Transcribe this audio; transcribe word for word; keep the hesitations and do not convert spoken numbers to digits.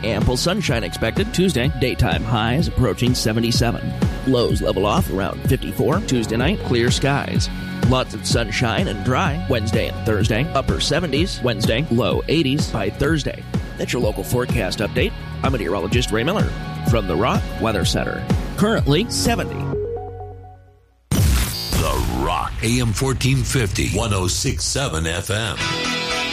Ample sunshine expected Tuesday. Daytime highs approaching seventy-seven. Lows level off around fifty-four. Tuesday night, clear skies. Lots of sunshine and dry Wednesday and Thursday. Upper seventies Wednesday, low eighties by Thursday. That's your local forecast update. I'm meteorologist Ray Miller from the Rock Weather Center. Currently seventy. The Rock, A M fourteen fifty, one oh six point seven F M.